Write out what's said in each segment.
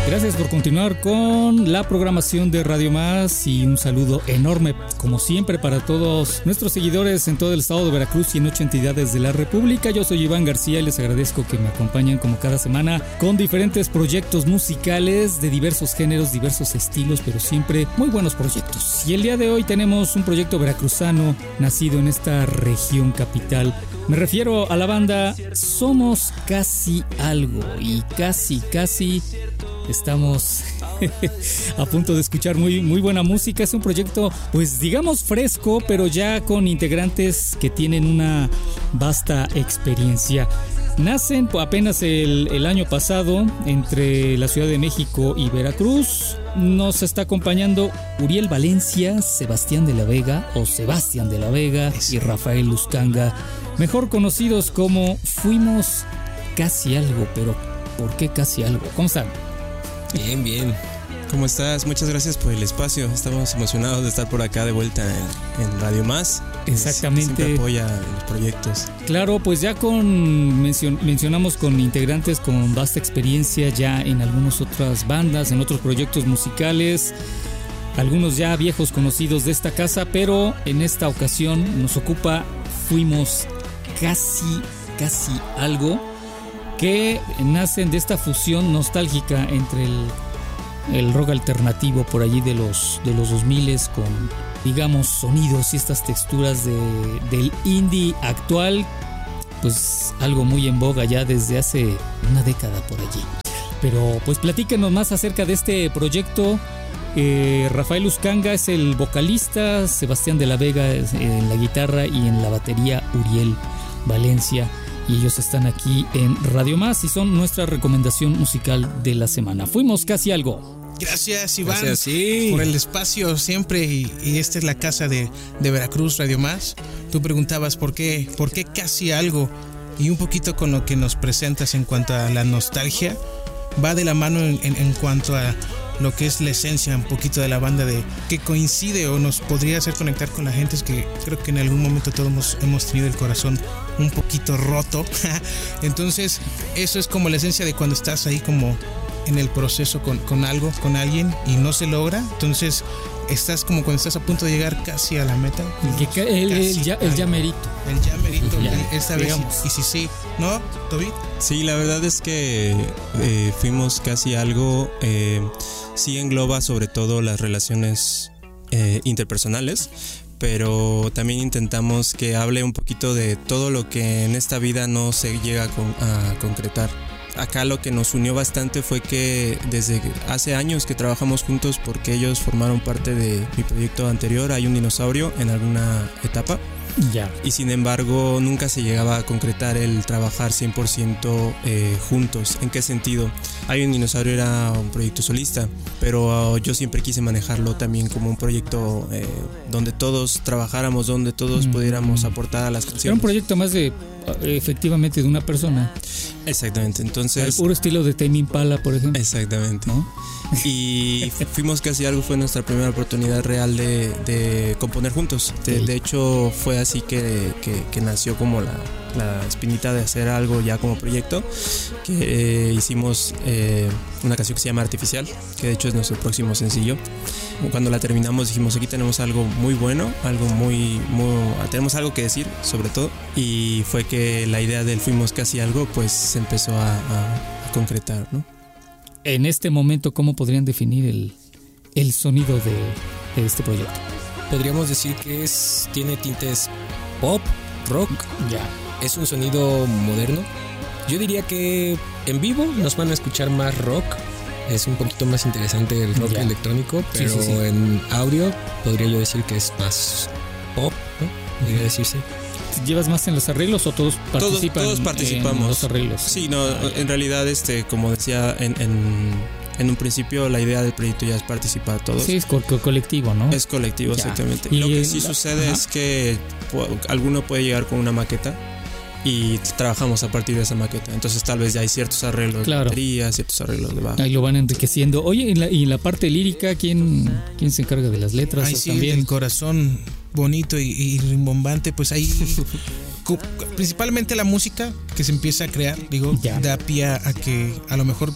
Gracias por continuar con la programación de Radio Más y un saludo enorme, como siempre, para todos nuestros seguidores en todo el estado de Veracruz y en 8 entidades de la República. Yo soy Iván García y les agradezco que me acompañen como cada semana con diferentes proyectos musicales de diversos géneros, diversos estilos, pero siempre muy buenos proyectos. Y el día de hoy tenemos un proyecto veracruzano nacido en esta región capital. Me refiero a la banda Somos Casi Algo y casi estamos a punto de escuchar muy buena música. Es un proyecto, pues digamos fresco, pero ya con integrantes que tienen una vasta experiencia. Nacen apenas el año pasado entre la Ciudad de México y Veracruz. Nos está acompañando Uriel Valencia, Sebastián de la Vega y Rafael Luzcanga, mejor conocidos como Fuimos Casi Algo. Pero ¿por qué Casi Algo? ¿Cómo están? Bien. ¿Cómo estás? Muchas gracias por el espacio. Estamos emocionados de estar por acá de vuelta en Radio Más. Exactamente. Siempre apoya los proyectos. Claro, pues ya mencionamos con integrantes con vasta experiencia ya en algunas otras bandas, en otros proyectos musicales, algunos ya viejos conocidos de esta casa, pero en esta ocasión nos ocupa Fuimos Casi Algo, que nacen de esta fusión nostálgica entre el rock alternativo por allí de los 2000 con, digamos, sonidos y estas texturas del indie actual, pues algo muy en boga ya desde hace una década por allí. Pero pues platíquenos más acerca de este proyecto. Rafael Luzcanga es el vocalista, Sebastián de la Vega en la guitarra y en la batería Uriel Valencia. Y ellos están aquí en Radio Más y son nuestra recomendación musical de la semana. Fuimos Casi Algo. Gracias, Iván, gracias, por el espacio siempre. Y esta es la casa de Veracruz, Radio Más. Tú preguntabas por qué Casi Algo, y un poquito con lo que nos presentas en cuanto a la nostalgia va de la mano en cuanto a lo que es la esencia un poquito de la banda, de que coincide o nos podría hacer conectar con la gente. Es que creo que en algún momento todos hemos tenido el corazón un poquito roto. Entonces eso es como la esencia de cuando estás ahí como en el proceso con algo, con alguien, y no se logra. Entonces estás como cuando estás a punto de llegar casi a la meta. El ya merito. Esta vez. Y sí, ¿no, Toby? Sí, la verdad es que Fuimos Casi Algo sí engloba sobre todo las relaciones interpersonales, pero también intentamos que hable un poquito de todo lo que en esta vida no se llega a concretar. Acá lo que nos unió bastante fue que desde hace años que trabajamos juntos, porque ellos formaron parte de mi proyecto anterior, Hay un Dinosaurio, en alguna etapa. Ya. Y sin embargo nunca se llegaba a concretar el trabajar 100% juntos. ¿En qué sentido? Hay un Dinosaurio era un proyecto solista, pero yo siempre quise manejarlo también como un proyecto donde todos trabajáramos, donde todos pudiéramos aportar a las canciones. Era un proyecto más efectivamente de una persona. Exactamente, entonces... El puro estilo de Tame Impala, por ejemplo. Exactamente, ¿no? Y Fuimos Casi Algo fue nuestra primera oportunidad real de componer juntos. De hecho fue así que nació como la espinita de hacer algo ya como proyecto, que hicimos una canción que se llama Artificial, que de hecho es nuestro próximo sencillo. Cuando la terminamos dijimos, aquí tenemos algo muy bueno, algo muy tenemos algo que decir sobre todo, y fue que la idea del Fuimos Casi Algo pues se empezó a concretar, ¿no? En este momento, ¿cómo podrían definir el sonido de este proyecto? Podríamos decir que tiene tintes pop, rock. Ya. Es un sonido moderno. Yo diría que en vivo nos van a escuchar más rock. Es un poquito más interesante el rock electrónico, pero sí. En audio podría yo decir que es más pop, ¿no? Podría decirse. ¿Llevas más en los arreglos o todos participan? Todos participamos en los arreglos. Sí, no, en realidad como decía en un principio, la idea del proyecto ya es participar todos. Sí, es colectivo, ¿no? Es colectivo, ya. Exactamente. Y lo que sí sucede es que alguno puede llegar con una maqueta y trabajamos a partir de esa maqueta. Entonces tal vez ya hay ciertos arreglos de batería, ciertos arreglos de bajo. Ahí lo van enriqueciendo. Oye, y en la parte lírica, ¿quién se encarga de las letras? Ahí sí, también el corazón bonito y rimbombante, pues ahí principalmente la música que se empieza a crear, da pie a que a lo mejor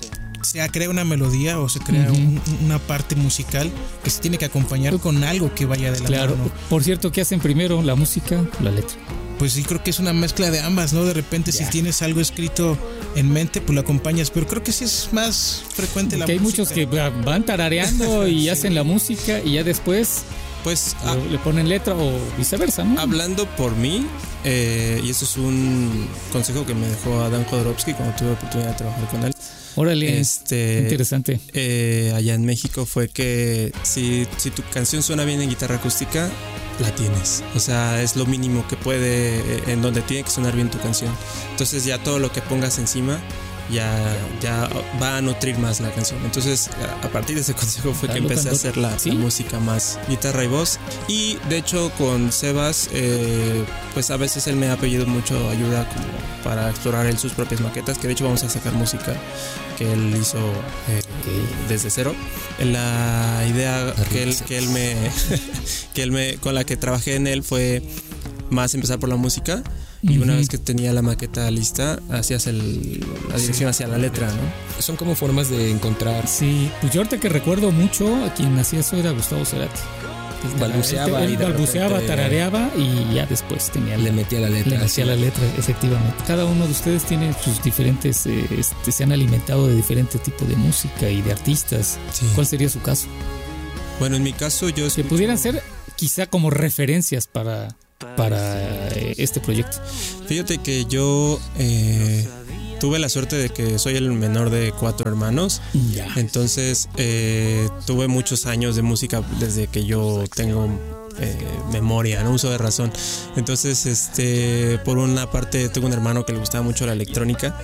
se crea una melodía o se crea una parte musical que se tiene que acompañar con algo que vaya de la mano. Claro. Por cierto, ¿qué hacen primero? ¿La música o la letra? Pues sí, creo que es una mezcla de ambas, ¿no? De repente si tienes algo escrito en mente, pues lo acompañas, pero creo que sí es más frecuente la música. Hay muchos que van tarareando y hacen la música y ya después pues le ponen letra o viceversa, ¿no? Hablando por mí, y eso es un consejo que me dejó Adam Jodorowsky cuando tuve la oportunidad de trabajar con él. Órale, interesante. Allá en México fue que si tu canción suena bien en guitarra acústica, la tienes. O sea, es lo mínimo que puede, en donde tiene que sonar bien tu canción. Entonces ya todo lo que pongas encima ya va a nutrir más la canción. Entonces a partir de ese consejo fue que empecé a hacer la música más guitarra y voz. Y de hecho con Sebas, pues a veces él me ha pedido mucho ayuda como para explorar él sus propias maquetas, que de hecho vamos a sacar música que él hizo desde cero. La idea que él me con la que trabajé en él fue más empezar por la música. Y una vez que tenía la maqueta lista, hacías la dirección hacia la letra, ¿no? Son como formas de encontrar. Sí, pues yo ahorita que recuerdo mucho, a quien hacía eso era Gustavo Cerati. Balbuceaba, tarareaba y ya después le metía la letra. Le metía la letra, efectivamente. Cada uno de ustedes tiene sus diferentes, se han alimentado de diferentes tipos de música y de artistas. Sí. ¿Cuál sería su caso? Bueno, en mi caso yo que pudieran ser quizá como referencias para este proyecto. Fíjate que yo tuve la suerte de que soy el menor de 4 hermanos. Entonces tuve muchos años de música desde que yo tengo memoria, no uso de razón. Entonces por una parte tengo un hermano que le gustaba mucho la electrónica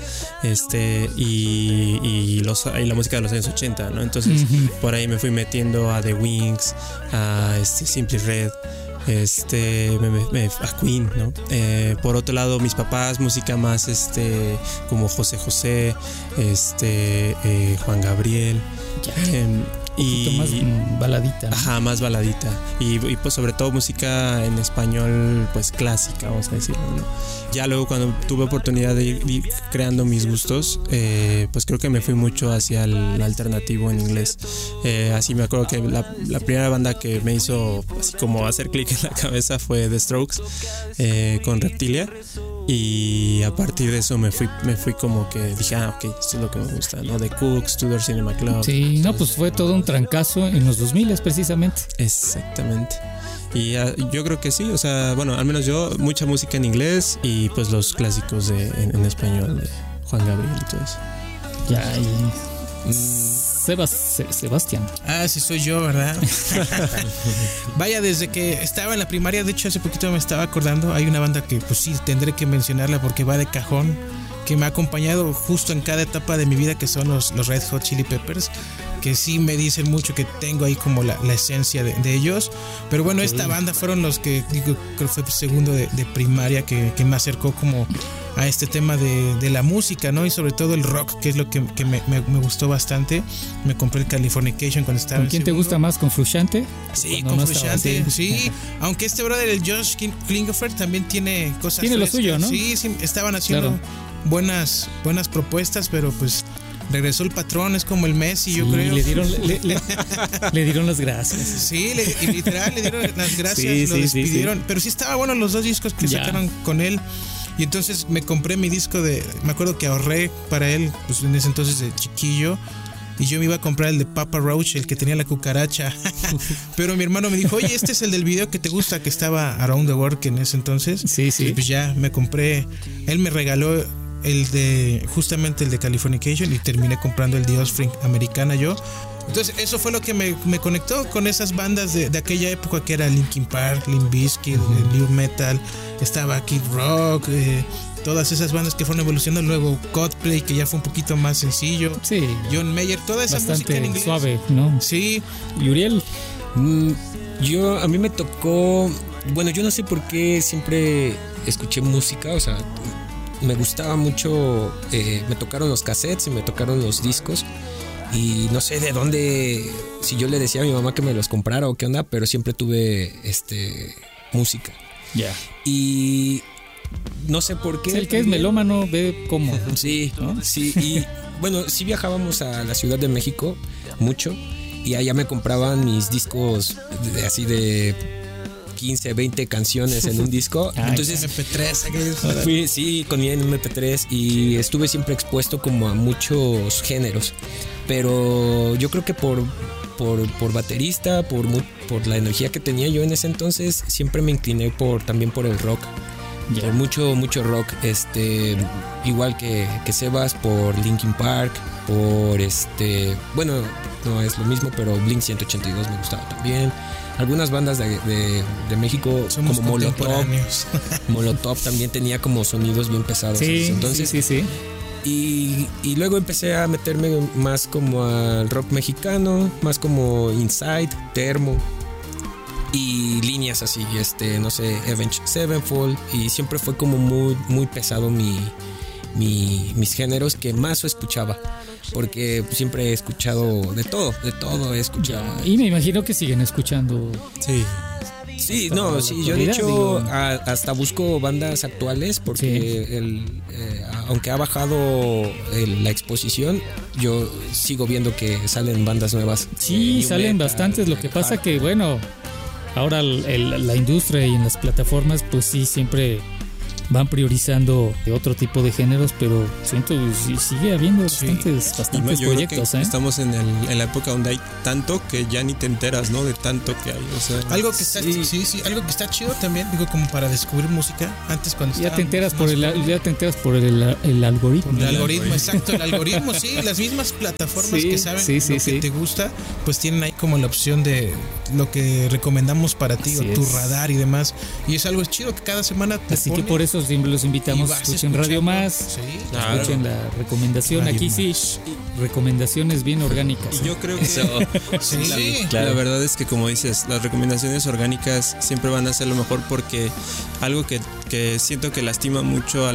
y la música de los años 80, ¿no? Entonces por ahí me fui metiendo a The Wings, a Simply Red, a Queen, ¿no? Por otro lado, mis papás, música más como José José, Juan Gabriel, y más baladita, ¿no? Ajá, más baladita. Y pues sobre todo música en español, pues clásica, vamos a decirlo, ¿no? Ya luego cuando tuve oportunidad de ir creando mis gustos, pues creo que me fui mucho hacia el alternativo en inglés. Así me acuerdo que la primera banda que me hizo así como hacer clic en la cabeza fue The Strokes, con Reptilia. Y a partir de eso me fui como que dije, ok, esto es lo que me gusta, ¿no? The Cooks, Tudor Cinema Club. Sí, no, pues fue todo un trancazo en los 2000 precisamente. Exactamente. Y yo creo que sí, o sea, bueno, al menos yo, mucha música en inglés y pues los clásicos en español de Juan Gabriel y todo eso. Ya, Sebastián. Sí soy yo, ¿verdad? Vaya, desde que estaba en la primaria, de hecho hace poquito me estaba acordando, hay una banda que pues sí, tendré que mencionarla porque va de cajón, que me ha acompañado justo en cada etapa de mi vida, que son los Red Hot Chili Peppers, que sí me dicen mucho que tengo ahí como la esencia de ellos. Pero bueno, esta banda fueron los que, digo, creo que fue segundo de primaria que me acercó como a este tema de la música, ¿no? Y sobre todo el rock, que es lo que me gustó bastante. Me compré el Californication cuando estaba ¿Con quién te gusta más? ¿Con Frusciante? Sí, con Frusciante, sí. Aunque este brother, el Josh Klinghoffer, también tiene cosas tiene frescas. Lo suyo, ¿no? Sí, estaban haciendo buenas propuestas, pero pues regresó el patrón, es como el Messi, sí, yo creo. Le dieron las gracias. Sí, literal, le dieron las gracias, lo despidieron. Sí. Pero sí estaba bueno los 2 discos que sacaron con él. Y entonces me compré mi disco me acuerdo que ahorré para él, pues en ese entonces de chiquillo. Y yo me iba a comprar el de Papa Roach, el que tenía la cucaracha. Pero mi hermano me dijo, oye, este es el del video que te gusta, que estaba Around the World en ese entonces. Sí. Y pues ya me compré, él me regaló justamente el de Californication y terminé comprando el de Offspring Americana yo. Entonces eso fue lo que me conectó con esas bandas de aquella época, que era Linkin Park, Limp Bizkit, New Metal, estaba Kid Rock, todas esas bandas que fueron evolucionando. Luego Coldplay, que ya fue un poquito más sencillo. Sí. John Mayer, toda esa bastante música en inglés. Suave, ¿no? Sí. ¿Y Uriel? A mí me tocó, bueno, yo no sé por qué siempre escuché música, o sea, me gustaba mucho, me tocaron los cassettes y me tocaron los discos. Y no sé de dónde, si yo le decía a mi mamá que me los comprara o qué onda, pero siempre tuve música. Ya. Y no sé por qué. El que es melómano ve cómo. Sí, ¿no? Sí. bueno, sí viajábamos a la Ciudad de México mucho y allá me compraban mis discos así de 15, 20 canciones en un disco. Entonces MP3 fui con mi MP3 y estuve siempre expuesto como a muchos géneros, pero yo creo que por baterista, por la energía que tenía yo en ese entonces, siempre me incliné también por el rock. Por mucho rock, igual que Sebas, por Linkin Park, por bueno, no es lo mismo, pero Blink 182 me gustaba también. Algunas bandas de México, somos como Molotov también tenía como sonidos bien pesados. Entonces, sí. Y luego empecé a meterme más como al rock mexicano, más como Inside, Termo y líneas así, no sé, Avenged Sevenfold, y siempre fue como muy, muy pesado mis géneros que más escuchaba, porque siempre he escuchado de todo he escuchado. Y me imagino que siguen escuchando. Sí, yo de hecho hasta busco bandas actuales porque aunque ha bajado la exposición, yo sigo viendo que salen bandas nuevas. Sí, salen bastantes, lo que pasa que bueno, ahora la industria y en las plataformas pues sí siempre van priorizando otro tipo de géneros, pero siento que sigue habiendo bastantes proyectos. Estamos en la época donde hay tanto que ya ni te enteras, ¿no? De tanto que hay. O sea, algo que está algo que está chido también, digo, como para descubrir música. Antes cuando ya te enteras por el algoritmo. El algoritmo, exacto, el algoritmo, sí. Las mismas plataformas que saben lo que te gusta, pues tienen ahí como la opción de lo que recomendamos para ti, o tu radar y demás. Y es algo chido que cada semana te Así que por eso siempre los invitamos a escuchen Radio Más, escuchen la recomendación. Radio aquí Más. Recomendaciones bien orgánicas. Y yo creo que la verdad es que, como dices, las recomendaciones orgánicas siempre van a ser lo mejor, porque algo que siento que lastima mucho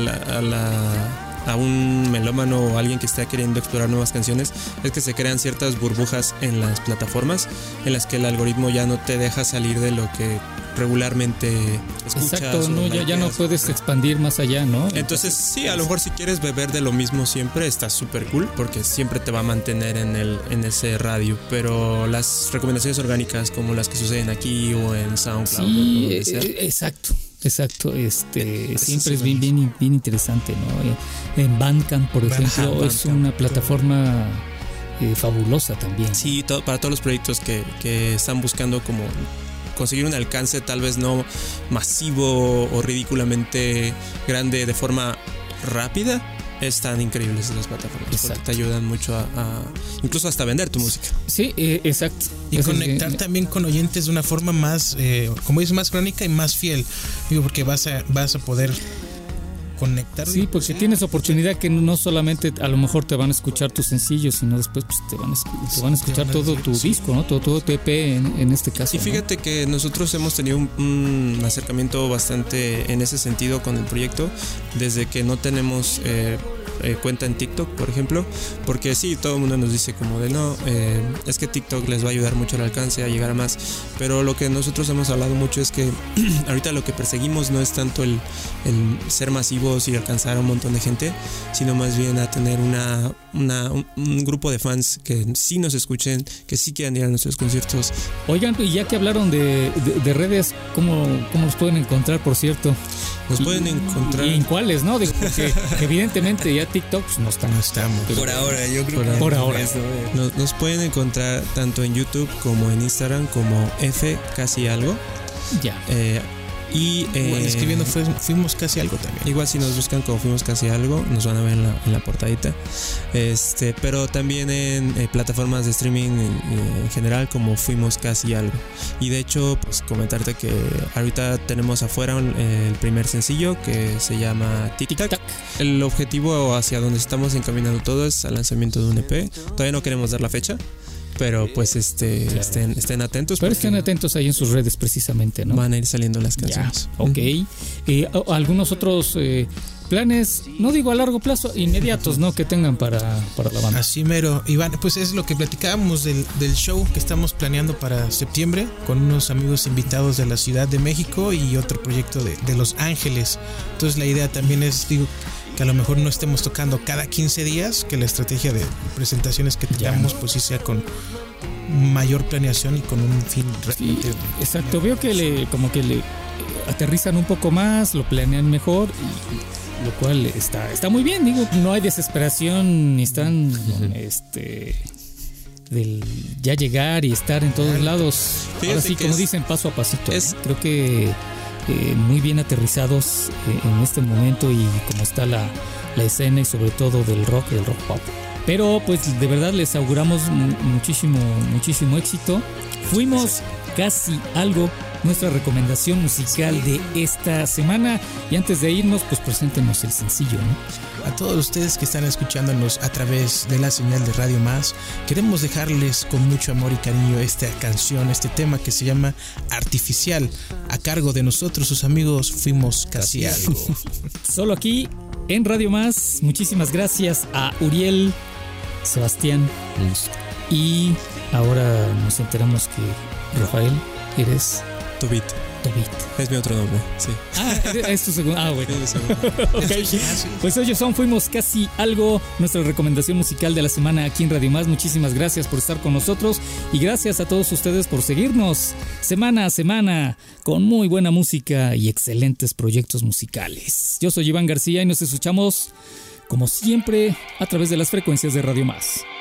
a un melómano o alguien que está queriendo explorar nuevas canciones es que se crean ciertas burbujas en las plataformas en las que el algoritmo ya no te deja salir de lo que regularmente escuchas. Exacto, ya no puedes expandir más allá, ¿no? Entonces sí, a lo mejor si quieres beber de lo mismo siempre está súper cool, porque siempre te va a mantener en ese radio, pero las recomendaciones orgánicas como las que suceden aquí o en SoundCloud, exacto, siempre es bien interesante, ¿no? En Bandcamp, por ejemplo, es una plataforma fabulosa también. Sí, para todos los proyectos que están buscando como conseguir un alcance tal vez no masivo o ridículamente grande de forma rápida, están increíbles esas plataformas. Exacto. Porque te ayudan mucho a incluso hasta vender tu música. Sí, exacto. Y conectar también con oyentes de una forma más, como dices, más crónica y más fiel. Digo, porque vas a poder conectar. Sí, porque tienes oportunidad que no solamente a lo mejor te van a escuchar tus sencillos, sino después pues, te van a escuchar todo tu disco, ¿no? Todo tu EP en este caso. Y fíjate que nosotros hemos tenido un acercamiento bastante en ese sentido con el proyecto, desde que no tenemos cuenta en TikTok, por ejemplo, porque sí, todo el mundo nos dice como de no, es que TikTok les va a ayudar mucho al alcance, a llegar a más, pero lo que nosotros hemos hablado mucho es que ahorita lo que perseguimos no es tanto el ser masivos y alcanzar a un montón de gente, sino más bien a tener un grupo de fans que sí nos escuchen, que sí quieran ir a nuestros conciertos. Oigan, y ya que hablaron de redes, ¿cómo los pueden encontrar, por cierto? Nos pueden encontrar. ¿Y en cuáles, no? Porque evidentemente ya TikTok pues, no estamos. Por ahora, yo creo que por ahora. Nos pueden encontrar tanto en YouTube como en Instagram como Casi Algo. Ya. Y escribiendo Fuimos Casi Algo también. Igual si nos buscan como Fuimos Casi Algo, nos van a ver en la portadita. Pero también en plataformas de streaming en general como Fuimos Casi Algo. Y de hecho, pues comentarte que ahorita tenemos afuera el primer sencillo que se llama Tic Tac. El objetivo hacia donde estamos encaminando todo es al lanzamiento de un EP. Todavía no queremos dar la fecha, pero pues estén atentos. Pero estén atentos ahí en sus redes precisamente, ¿no? Van a ir saliendo las canciones. Ya, ok. Algunos otros planes, no digo a largo plazo, inmediatos, ¿no? Que tengan para la banda. Así mero, Iván, pues es lo que platicábamos del show que estamos planeando para septiembre con unos amigos invitados de la Ciudad de México y otro proyecto de Los Ángeles. Entonces la idea también es, que a lo mejor no estemos tocando cada 15 días, que la estrategia de presentaciones que tengamos pues sí sea con mayor planeación y con un fin realmente. Sí, exacto, veo que le aterrizan un poco más, lo planean mejor, lo cual está muy bien, digo, no hay desesperación ni están del ya llegar y estar en todos lados. Ahora sí, como dicen, paso a pasito. Creo que muy bien aterrizados en este momento y como está la escena y sobre todo del rock pop. Pero pues de verdad les auguramos muchísimo éxito. Fuimos casi algo, nuestra recomendación musical de esta semana. Y antes de irnos, pues preséntenos el sencillo, ¿no? A todos ustedes que están escuchándonos a través de la señal de Radio Más, queremos dejarles con mucho amor y cariño esta canción, este tema que se llama Artificial, a cargo de nosotros, sus amigos Fuimos Casi Algo. Solo aquí en Radio Más. Muchísimas gracias a Uriel, Sebastián, y ahora nos enteramos que Rafael, eres Tobit. Es mi otro nombre, sí. Es tu segundo. Bueno. Okay. Pues ellos Fuimos Casi Algo, nuestra recomendación musical de la semana aquí en Radio Más. Muchísimas gracias por estar con nosotros y gracias a todos ustedes por seguirnos semana a semana con muy buena música y excelentes proyectos musicales. Yo soy Iván García y nos escuchamos como siempre a través de las frecuencias de Radio Más.